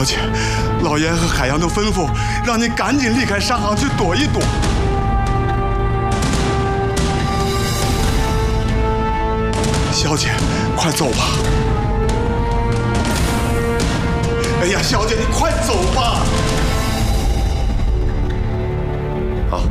小姐，老爷和海洋都吩咐让你赶紧离开商行去躲一躲。小姐，快走吧！哎呀，小姐，你快走吧！ 好，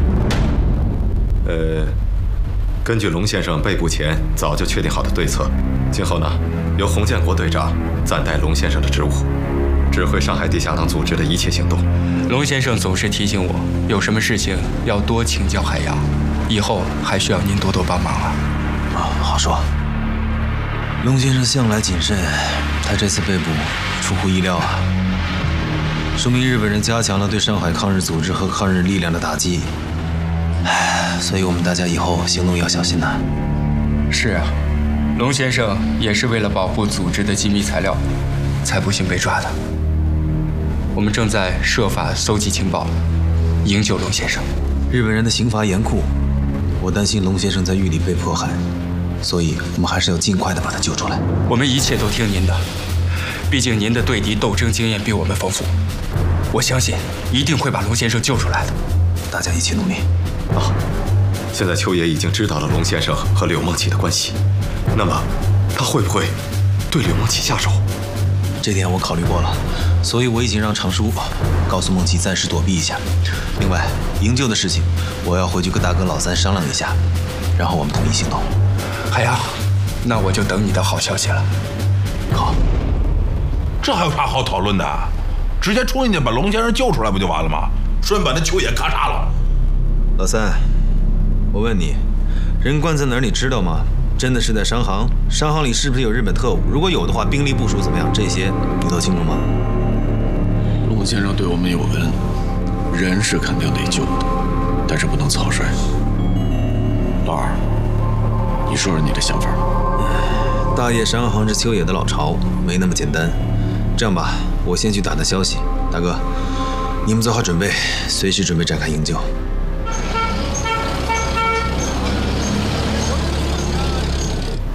根据龙先生被捕前早就确定好的对策，今后呢，由洪建国队长暂代龙先生的职务，指挥上海地下党组织的一切行动。 龙先生总是提醒我，有什么事情要多请教海洋，以后还需要您多多帮忙啊。 好说。龙先生向来谨慎，他这次被捕出乎意料啊，说明日本人加强了对上海抗日组织和抗日力量的打击。所以我们大家以后行动要小心呐。 是啊，龙先生也是为了保护组织的机密材料，才不幸被抓的。我们正在设法搜集情报，营救龙先生。 日本人的刑罚严酷，我担心龙先生在狱里被迫害，所以我们还是要尽快的把他救出来。 我们一切都听您的，毕竟您的对敌斗争经验比我们丰富，我相信一定会把龙先生救出来的。 大家一起努力。 现在秋野已经知道了龙先生和柳梦琪的关系，那么他会不会对柳梦琪下手？ 这点我考虑过了，所以我已经让常叔告诉梦琪暂时躲避一下。另外，营救的事情我要回去跟大哥老三商量一下，然后我们统一行动。 海洋，那我就等你的好消息了。 好， 这还有啥好讨论的？直接冲进去把龙先生救出来不就完了吗？顺把那秋野咔嚓了。 老三，我问你，人关在哪儿你知道吗？真的是在商行？商行里是不是有日本特务？如果有的话，兵力部署怎么样？这些你都清楚吗？ 陆先生对我们有恩，人是肯定得救的，但是不能草率。老二，你说说你的想法。 大业商行是秋野的老巢，没那么简单。这样吧，我先去打探消息。大哥，你们做好准备，随时准备展开营救。